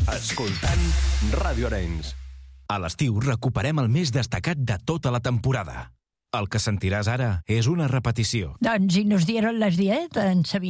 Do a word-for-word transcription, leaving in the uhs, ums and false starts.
escoltant Ràdio Arenys. A l'estiu recuperem el més destacat de tota la temporada. El que sentiràs ara és una repetició. Doncs i nos dieron las diez en Sabina.